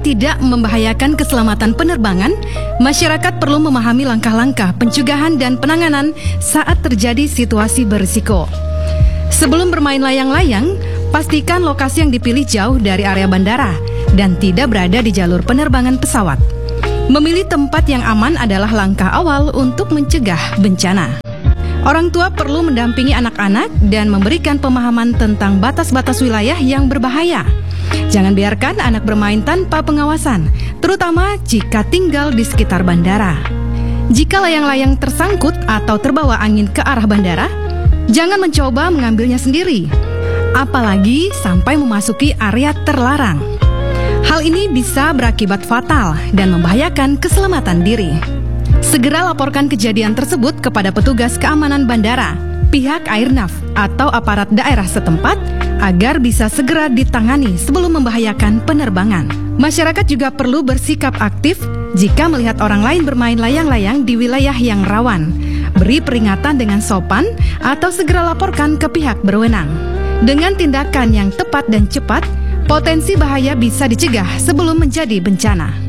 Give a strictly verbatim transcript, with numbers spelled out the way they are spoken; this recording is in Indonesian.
tidak membahayakan keselamatan penerbangan, masyarakat perlu memahami langkah-langkah pencegahan dan penanganan saat terjadi situasi berisiko. Sebelum bermain layang-layang, pastikan lokasi yang dipilih jauh dari area bandara dan tidak berada di jalur penerbangan pesawat. Memilih tempat yang aman adalah langkah awal untuk mencegah bencana. Orang tua perlu mendampingi anak-anak dan memberikan pemahaman tentang batas-batas wilayah yang berbahaya. Jangan biarkan anak bermain tanpa pengawasan, terutama jika tinggal di sekitar bandara. Jika layang-layang tersangkut atau terbawa angin ke arah bandara, jangan mencoba mengambilnya sendiri, apalagi sampai memasuki area terlarang. Hal ini bisa berakibat fatal dan membahayakan keselamatan diri. Segera laporkan kejadian tersebut kepada petugas keamanan bandara, pihak Airnav, atau aparat daerah setempat agar bisa segera ditangani sebelum membahayakan penerbangan. Masyarakat juga perlu bersikap aktif jika melihat orang lain bermain layang-layang di wilayah yang rawan. Beri peringatan dengan sopan atau segera laporkan ke pihak berwenang. Dengan tindakan yang tepat dan cepat, potensi bahaya bisa dicegah sebelum menjadi bencana.